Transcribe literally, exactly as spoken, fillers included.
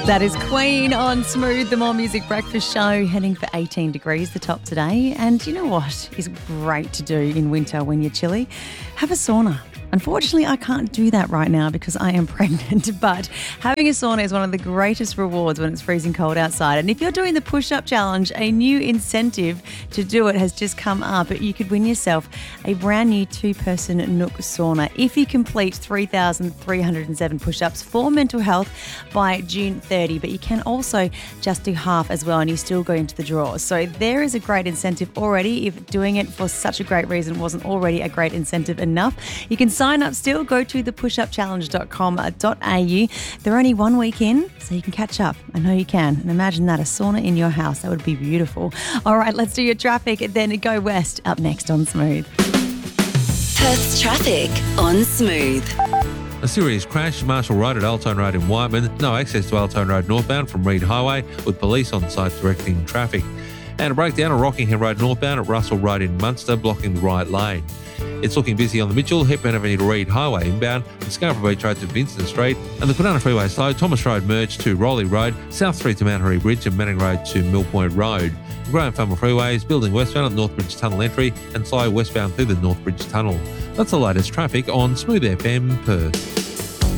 That is Queen on Smooth, the More Music Breakfast Show, heading for eighteen degrees, the top today. And you know what is great to do in winter when you're chilly? Have a sauna. Unfortunately, I can't do that right now because I am pregnant, but having a sauna is one of the greatest rewards when it's freezing cold outside. And if you're doing the push-up challenge, a new incentive to do it has just come up. You could win yourself a brand new two-person Nook sauna if you complete three thousand three hundred seven push-ups for mental health by June thirtieth. But you can also just do half as well and you still go into the draw. So there is a great incentive already. If doing it for such a great reason wasn't already a great incentive enough, you can sign up still. Go to the push up challenge dot com dot a u. They're only one week in, so you can catch up. I know you can. And imagine that, a sauna in your house. That would be beautiful. All right, let's do your traffic. Then go west up next on Smooth. Perth's traffic on Smooth. A serious crash, Marshall Road at Altone Road in Whiteman. No access to Altone Road northbound from Reed Highway, with police on site directing traffic. And a breakdown on Rockingham Road northbound at Russell Road in Munster, blocking the right lane. It's looking busy on the Mitchell, Hepburn Avenue to Reed Highway inbound, and Scarborough Beach Road to Vincent Street, and the Kwinana Freeway slow, Thomas Road merge to Rowley Road, South Street to Mount Harry Bridge and Manning Road to Mill Point Road. The Graham Farmer Freeway is building westbound at Northbridge Tunnel entry and slow westbound through the Northbridge Tunnel. That's the latest traffic on Smooth F M Perth.